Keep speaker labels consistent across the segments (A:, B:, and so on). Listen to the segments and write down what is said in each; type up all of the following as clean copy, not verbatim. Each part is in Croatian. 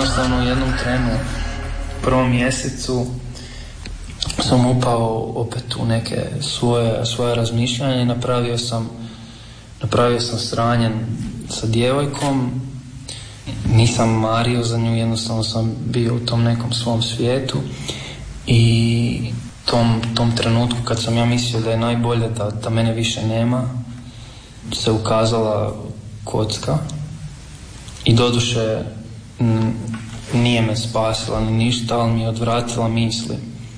A: jednostavno u jednom trenu, u prvom mjesecu, sam upao opet u neke svoje razmišljanja i napravio sam sranje sa djevojkom. Nisam mario za nju, jednostavno sam bio u tom nekom svom svijetu i tom trenutku kad sam ja mislio da je najbolje da mene više nema, se ukazala kocka i doduše nije me spasila ni ništa, ali mi je odvratila misli.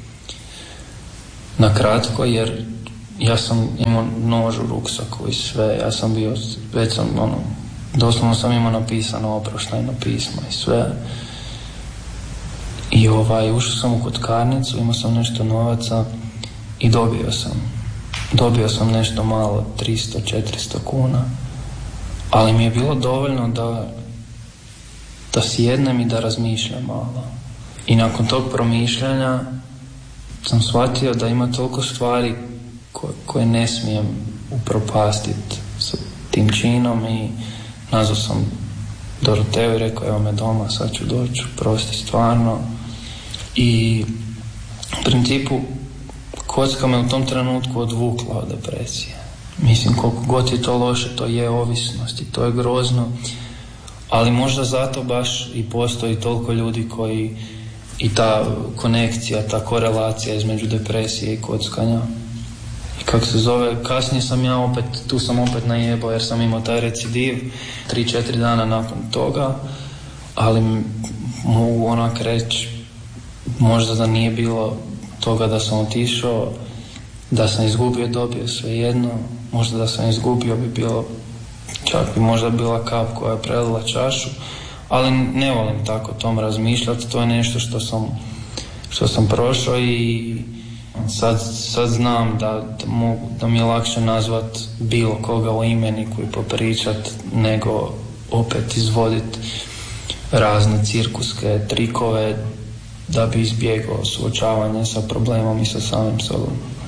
A: Na kratko, jer ja sam imao nož u ruksaku i sve, ja sam bio, već sam doslovno sam imao napisano oproštajno pismo i sve. I ušao sam u kockarnicu, imao sam nešto novaca i dobio sam nešto malo, 300-400 kuna, ali mi je bilo dovoljno da sjednem i da razmišljam malo. I nakon tog promišljanja sam shvatio da ima toliko stvari koje ne smijem upropastiti sa tim činom i nazvao sam Doroteju i rekao, evo me doma, sad ću doći, prosti stvarno. I u principu kocka me u tom trenutku odvukla od depresije. Mislim, koliko god je to loše, to je ovisnost i to je grozno, ali možda zato baš i postoji toliko ljudi koji i ta konekcija, ta korelacija između depresije i kockanja. I kako se zove, kasnije sam ja tu sam opet najebao jer sam imao taj recidiv 3-4 dana nakon toga, ali mogu onak reći, možda da nije bilo toga da sam otišao, da sam izgubio, dobio sve jedno, možda da sam izgubio bi bilo, čak bi možda bila kap koja je prelila čašu, ali ne volim tako o tom razmišljati, to je nešto što sam prošao i sad znam da mi je lakše nazvat bilo koga u imeniku i popričat nego opet izvodit razne cirkuske trikove da bi izbjegao suočavanje sa problemom i sa samim sobom.